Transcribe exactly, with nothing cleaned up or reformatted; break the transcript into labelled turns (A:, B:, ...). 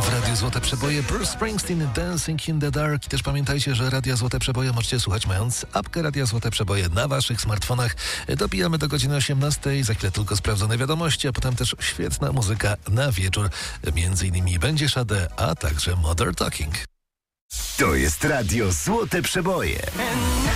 A: W Radiu Złote Przeboje Bruce Springsteen, Dancing in the Dark. I też pamiętajcie, że Radia Złote Przeboje możecie słuchać mając apkę Radia Złote Przeboje na waszych smartfonach. Dobijamy do godziny osiemnastej, za chwilę tylko sprawdzone wiadomości, a potem też świetna muzyka na wieczór. Między innymi będzie Sade, a także Modern Talking.
B: To jest Radio Złote Przeboje.